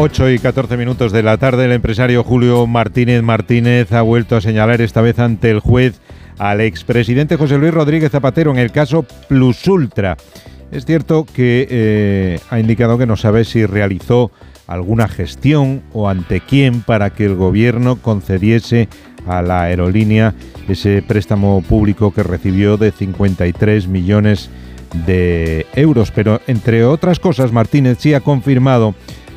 8:14 de la tarde, el empresario Julio Martínez ha vuelto a señalar, esta vez ante el juez, al expresidente José Luis Rodríguez Zapatero en el caso Plusultra. Es cierto que ha indicado que no sabe si realizó alguna gestión o ante quién para que el gobierno concediese a la aerolínea ese préstamo público que recibió de 53 millones de euros. Pero, entre otras cosas, Martínez sí ha confirmado